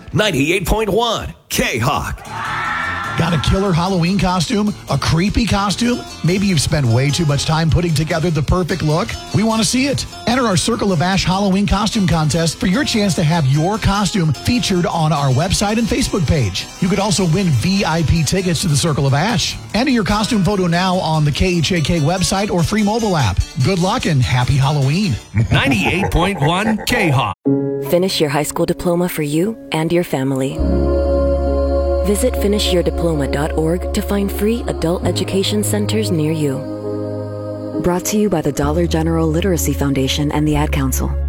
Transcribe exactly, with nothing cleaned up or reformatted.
ninety-eight point one K-Hawk. Got a killer Halloween costume? A creepy costume? Maybe you've spent way too much time putting together the perfect look? We want to see it. Enter our Circle of Ash Halloween costume contest for your chance to have your costume featured on our website and Facebook page. You could also win V I P tickets to the Circle of Ash. Enter your costume photo now on the K H A K website or free mobile app. Good luck and happy Halloween. ninety-eight point one K-Hawk. Finish your high school diploma for you and your family. Visit finish your diploma dot org to find free adult education centers near you. Brought to you by the Dollar General Literacy Foundation and the Ad Council.